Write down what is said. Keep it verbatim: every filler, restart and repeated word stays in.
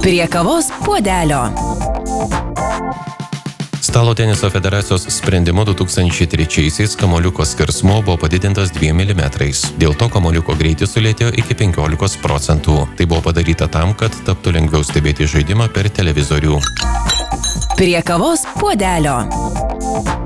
Prie kavos puodelio. Stalo teniso federacijos sprendimu du tūkstančiai trečiaisiais kamuoliuko skersmuo buvo padidintas dviem milimetrais. Dėl to kamuoliuko greitis sulėtėjo iki penkiolikos procentų. Tai buvo padaryta tam, kad taptų lengviau stebėti žaidimą per televizorių. Prie kavos puodelio.